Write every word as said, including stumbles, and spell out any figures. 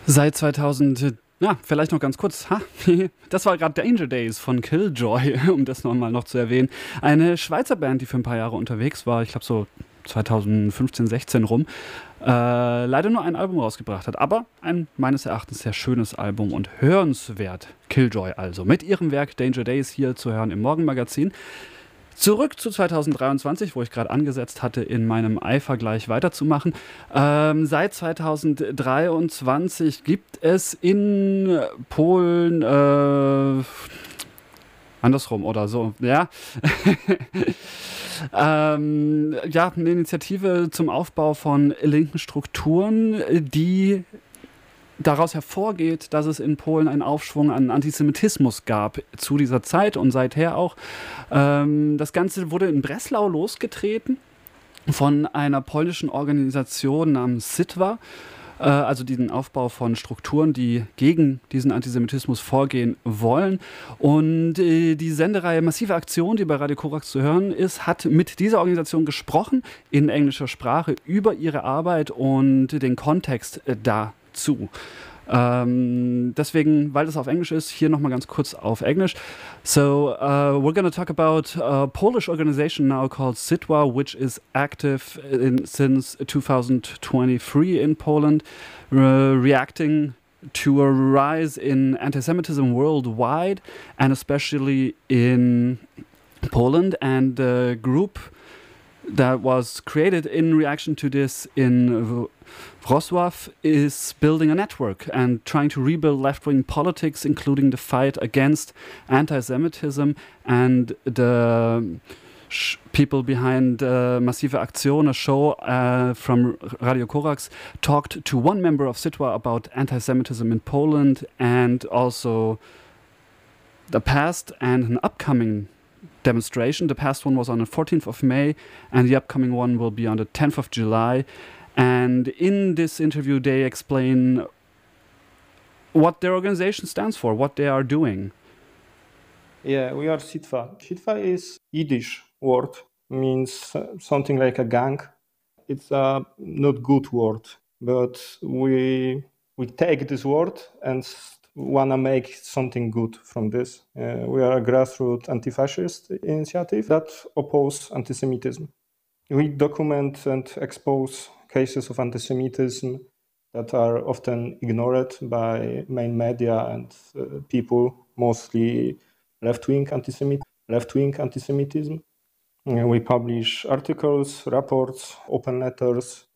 Seit zweitausend, ja, vielleicht noch ganz kurz, ha, das war gerade Danger Days von Killjoy, um das nochmal noch zu erwähnen. Eine Schweizer Band, die für ein paar Jahre unterwegs war, ich glaube so zweitausendfünfzehn, sechzehn rum, äh, leider nur ein Album rausgebracht hat, aber ein meines Erachtens sehr schönes Album und hörenswert. Killjoy also, mit ihrem Werk Danger Days hier zu hören im Morgenmagazin. Zurück zu zweitausenddreiundzwanzig, wo ich gerade angesetzt hatte, in meinem Eifer gleich weiterzumachen. Ähm, seit zweitausenddreiundzwanzig gibt es in Polen, äh, andersrum oder so, ja, ähm, ja, eine Initiative zum Aufbau von linken Strukturen, die daraus hervorgeht, dass es in Polen einen Aufschwung an Antisemitismus gab zu dieser Zeit und seither auch. Ähm, das Ganze wurde in Breslau losgetreten von einer polnischen Organisation namens Sitwa, äh, also diesen Aufbau von Strukturen, die gegen diesen Antisemitismus vorgehen wollen. Und äh, die Sendereihe Massive Aktion, die bei Radio Korax zu hören ist, hat mit dieser Organisation gesprochen in englischer Sprache über ihre Arbeit und den Kontext äh, da zu. Ähm, deswegen, weil das auf Englisch ist, hier nochmal ganz kurz auf Englisch. So, uh, we're going to talk about a Polish organization now called Sitwa, which is active in, since two thousand twenty-three in Poland, uh, reacting to a rise in anti-Semitism worldwide and especially in Poland. And the group that was created in reaction to this in Wrocław is building a network and trying to rebuild left-wing politics, including the fight against anti-Semitism. And the sh- people behind uh, Massive Aktion, a show uh, from Radio Korax, talked to one member of Sitwa about anti-Semitism in Poland and also the past and an upcoming demonstration. The past one was on the fourteenth of May and the upcoming one will be on the tenth of July. And in this interview they explain what their organization stands for, what they are doing. Yeah, we are Sitwa. Sitwa is Yiddish word, means something like a gang. It's a not good word, but we we take this word and want to make something good from this. Uh, we are a grassroots anti-fascist initiative that oppose anti-Semitism. We document and expose cases of anti-Semitism that are often ignored by main media and uh, people, mostly left-wing anti-Semit- left-wing anti-Semitism. Uh, we publish articles, reports, open letters,